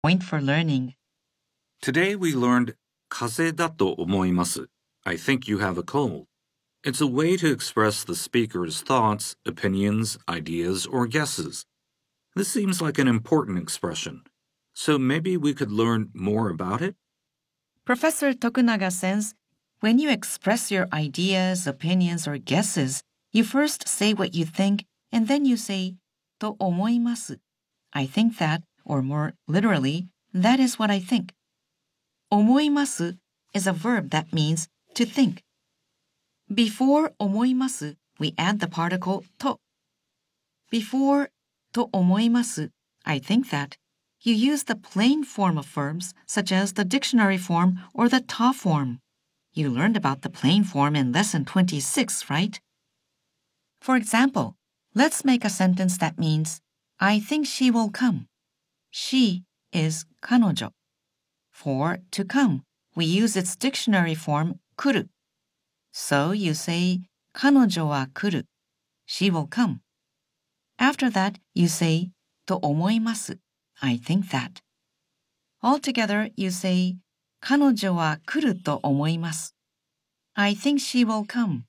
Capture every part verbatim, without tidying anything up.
Point for learning. Today we learned 風邪だと思います. I think you have a cold. It's a way to express the speaker's thoughts, opinions, ideas, or guesses. This seems like an important expression. So maybe we could learn more about it? Professor Tokunaga says, when you express your ideas, opinions, or guesses, you first say what you think, and then you say, と思います. I think that, or more literally, that is what I think. 思います is a verb that means to think. Before 思います, we add the particle と. Before と思います, I think that, you use the plain form of verbs such as the dictionary form or the ta form. You learned about the plain form in lesson twenty-six, right? For example, let's make a sentence that means, I think she will come. She is 彼女. For to come, we use its dictionary form 来る. So you say 彼女は来る. She will come. After that, you say と思います. I think that. Altogether, you say 彼女は来ると思います. I think she will come.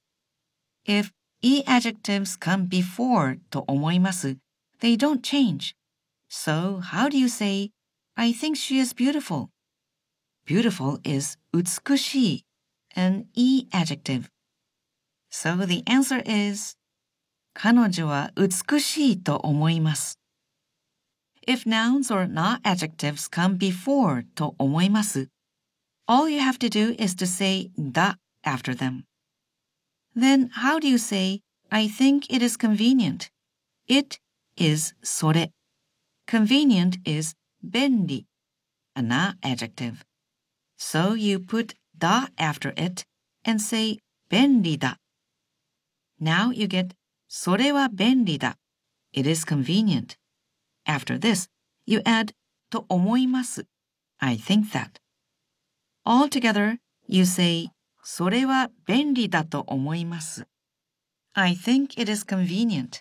If e adjectives come before と思います, they don't change. So how do you say, I think she is beautiful? Beautiful is 美しい, an e adjective. So the answer is, 彼女は美しいと思います. If nouns or not adjectives come before と思います, all you have to do is to say だ after them. Then how do you say, I think it is convenient? It is それ. Convenient is 便利, a not adjective. So you put だ after it and say 便利だ. Now you get それは便利だ. It is convenient. After this, you add と思います. I think that. Altogether, you say それは便利だと思います. I think it is convenient.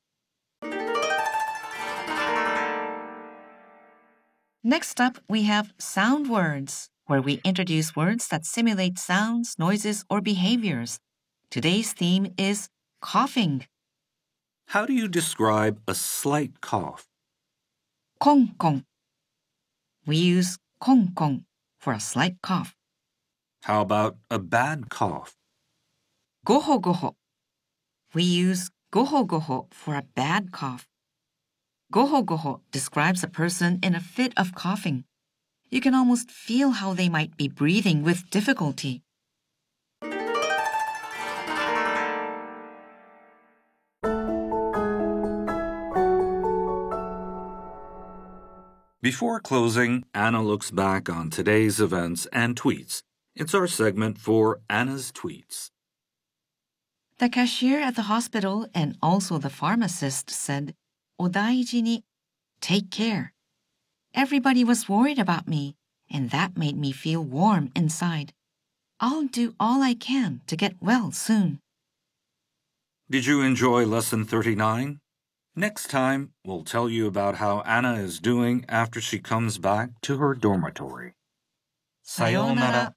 Next up, we have sound words, where we introduce words that simulate sounds, noises, or behaviors. Today's theme is coughing. How do you describe a slight cough? コンコン. We use コンコン for a slight cough. How about a bad cough? ごほごほ. We use ごほごほ for a bad cough. ごほごほ describes a person in a fit of coughing. You can almost feel how they might be breathing with difficulty. Before closing, Anna looks back on today's events and tweets. It's our segment for Anna's tweets. The cashier at the hospital and also the pharmacist said, お大事に, take care. Everybody was worried about me, and that made me feel warm inside. I'll do all I can to get well soon. Did you enjoy lesson thirty-nine? Next time, we'll tell you about how Anna is doing after she comes back to her dormitory. さようなら.